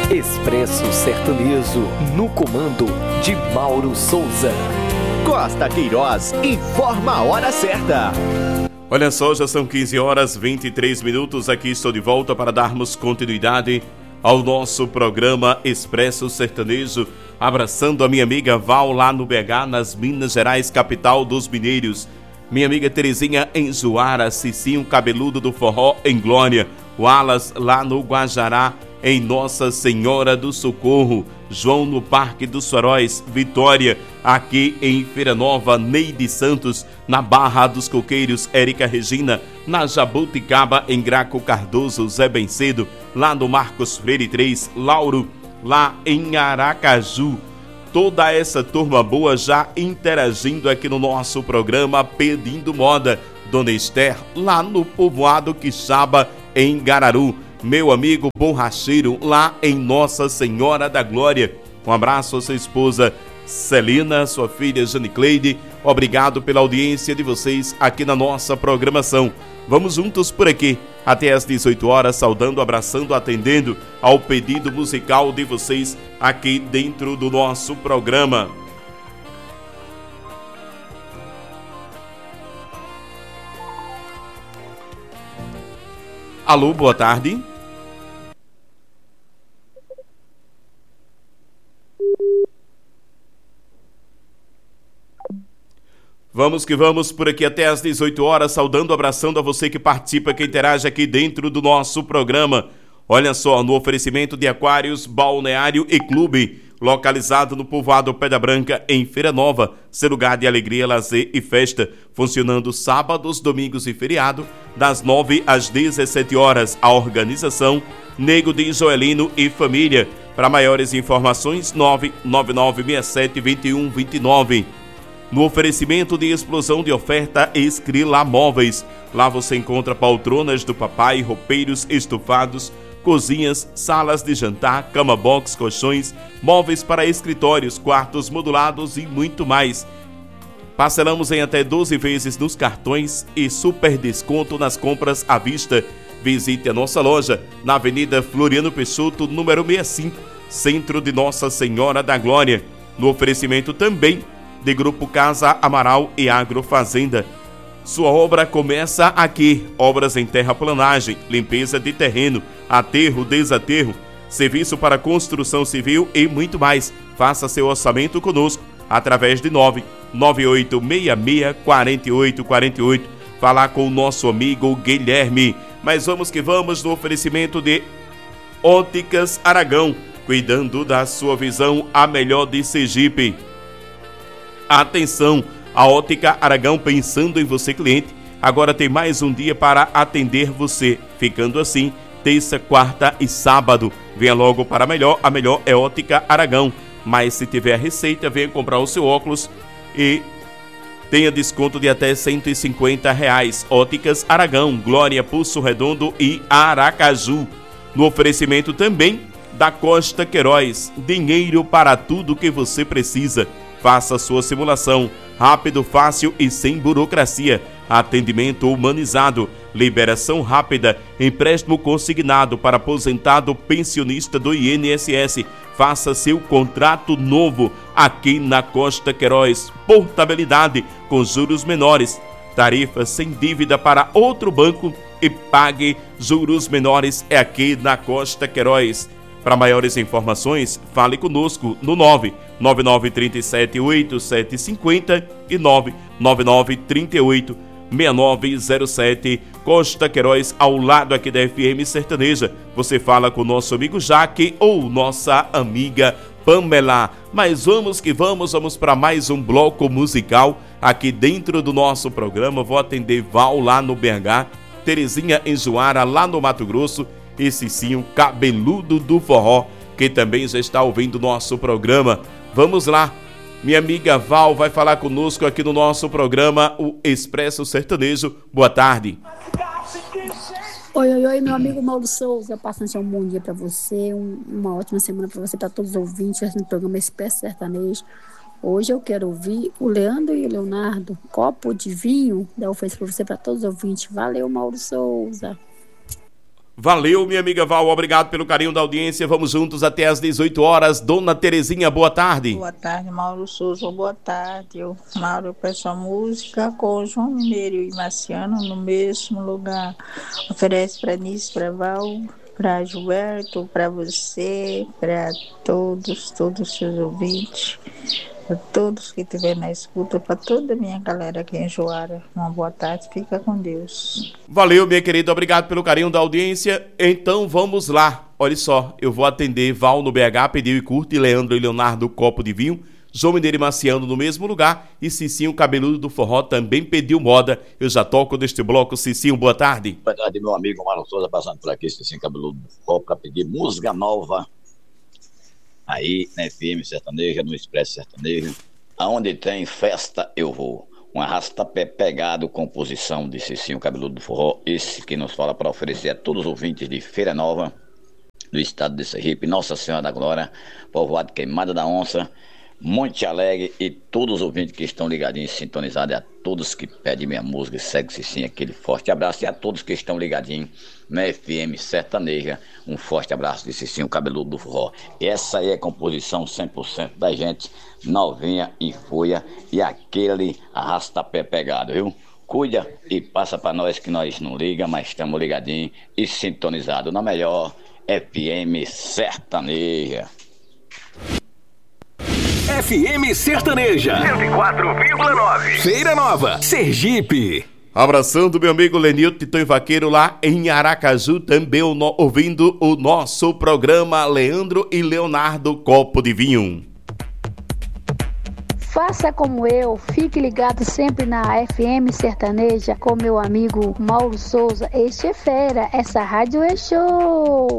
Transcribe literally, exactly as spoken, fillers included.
Expresso Sertanejo, no comando de Mauro Souza. Costa Queiroz informa a hora certa. Olha só, já são quinze horas e vinte e três minutos. Aqui estou de volta para darmos continuidade ao nosso programa Expresso Sertanejo, abraçando a minha amiga Val lá no B H, nas Minas Gerais, capital dos mineiros. Minha amiga Terezinha em Zuara, Cicinho Cabeludo do Forró em Glória, Wallace lá no Guajará, em Nossa Senhora do Socorro, João no Parque dos Faróis, Vitória, aqui em Feira Nova, Neide Santos, na Barra dos Coqueiros, Érica Regina, na Jabuticaba, em Graco Cardoso, Zé Bencedo, lá no Marcos Freire três, Lauro, lá em Aracaju. Toda essa turma boa já interagindo aqui no nosso programa Pedindo Moda. Dona Esther, lá no povoado Quixaba, em Gararu. Meu amigo borracheiro, lá em Nossa Senhora da Glória. Um abraço à sua esposa Celina, sua filha Janicleide. Obrigado pela audiência de vocês aqui na nossa programação. Vamos juntos por aqui até às dezoito horas, saudando, abraçando, atendendo ao pedido musical de vocês aqui dentro do nosso programa. Alô, boa tarde. Vamos que vamos por aqui até às dezoito horas, saudando, abraçando a você que participa, que interage aqui dentro do nosso programa. Olha só, no oferecimento de Aquários, Balneário e Clube, localizado no povoado Pedra Branca, em Feira Nova, seu lugar de alegria, lazer e festa, funcionando sábados, domingos e feriado, das nove às dezessete horas. A organização Nego de Joelino e Família. Para maiores informações, nove nove nove seis sete dois um dois nove. No oferecimento de explosão de oferta Escrila Móveis. Lá você encontra poltronas do papai, roupeiros estufados, cozinhas, salas de jantar, cama box, colchões, móveis para escritórios, quartos modulados e muito mais. Parcelamos em até doze vezes nos cartões e super desconto nas compras à vista. Visite a nossa loja na Avenida Floriano Peixoto, número sessenta e cinco, centro de Nossa Senhora da Glória. No oferecimento também de Grupo Casa Amaral e Agrofazenda. Sua obra começa aqui. Obras em terraplanagem, limpeza de terreno, aterro, desaterro, serviço para construção civil e muito mais. Faça seu orçamento conosco através de nove nove oito seis seis quatro oito quatro oito. Falar com o nosso amigo Guilherme. Mas vamos que vamos no oferecimento de Óticas Aragão, cuidando da sua visão, a melhor de Sergipe. Atenção, a Ótica Aragão, pensando em você, cliente, agora tem mais um dia para atender você, ficando assim, terça, quarta e sábado. Venha logo para a melhor, a melhor é Ótica Aragão. Mas se tiver a receita, venha comprar o seu óculos e tenha desconto de até cento e cinquenta reais. Óticas Aragão, Glória, Pulso Redondo e Aracaju. No oferecimento também da Costa Queiroz, dinheiro para tudo que você precisa. Faça sua simulação, rápido, fácil e sem burocracia. Atendimento humanizado, liberação rápida, empréstimo consignado para aposentado pensionista do I N S S. Faça seu contrato novo aqui na Costa Queiroz. Portabilidade com juros menores. Tarifas sem dívida para outro banco e pague juros menores é aqui na Costa Queiroz. Para maiores informações, fale conosco no nove nove nove três sete oito sete cinco zero e nove nove nove três oito seis nove zero sete. Costa Queiroz, ao lado aqui da F M Sertaneja. Você fala com o nosso amigo Jaque ou nossa amiga Pamela. Mas vamos que vamos, vamos para mais um bloco musical aqui dentro do nosso programa. Vou atender Val lá no B H, Terezinha em Zuara lá no Mato Grosso, e Cicinho Cabeludo do Forró, que também já está ouvindo o nosso programa. Vamos lá, minha amiga Val vai falar conosco aqui no nosso programa, o Expresso Sertanejo. Boa tarde. Oi, oi, oi, meu amigo Mauro Souza, passando um bom dia para você, um, uma ótima semana para você, para todos os ouvintes no programa Expresso Sertanejo. Hoje eu quero ouvir o Leandro e o Leonardo, Copo de Vinho, da oferta para você, para todos os ouvintes. Valeu, Mauro Souza. Valeu, minha amiga Val, obrigado pelo carinho da audiência. Vamos juntos até às dezoito horas. Dona Terezinha, boa tarde. Boa tarde, Mauro Souza, boa tarde. Eu, Mauro, eu peço a música com o João Mineiro e Marciano no mesmo lugar. Oferece para Nice, para Val, para Gilberto, para você, para todos, todos os seus ouvintes, para todos que estiverem na escuta, para toda a minha galera aqui em Joara. Uma boa tarde, fica com Deus. Valeu, minha querida, obrigado pelo carinho da audiência. Então vamos lá, olha só, eu vou atender Val no B H, pediu e curte, Leandro e Leonardo, copo de vinho, João Mineiro e Marciano no mesmo lugar, e Cicinho Cabeludo do Forró também pediu moda. Eu já toco neste bloco. Cicinho, boa tarde. Boa tarde, meu amigo Mauro Souza, passando por aqui, Cicinho Cabeludo do Forró, para pedir música nova aí na F M Sertaneja, no Expresso Sertanejo. Aonde tem festa eu vou. Um arrasta-pé pegado, composição de Cicinho Cabeludo do Forró, esse que nos fala para oferecer a todos os ouvintes de Feira Nova, do estado de Sergipe, Nossa Senhora da Glória, povoado Queimada da Onça, Monte Alegre, e todos os ouvintes que estão ligadinhos, sintonizados, e a todos que pedem minha música, segue Cicinho, aquele forte abraço, e a todos que estão ligadinhos na F M Sertaneja, um forte abraço de Cicinho Cabeludo do Forró. Essa aí é a composição cem por cento da gente, novinha e folha, e aquele arrasta-pé pegado, viu? Cuida e passa pra nós, que nós não liga, mas estamos ligadinhos e sintonizados na melhor F M Sertaneja. F M Sertaneja cento e quatro vírgula nove. Feira Nova, Sergipe. Abraçando meu amigo Lenilton Titão Vaqueiro lá em Aracaju, também ouvindo o nosso programa Leandro e Leonardo Copo de Vinho. Faça como eu, fique ligado sempre na F M Sertaneja com meu amigo Mauro Souza. Este é fera, essa rádio é show!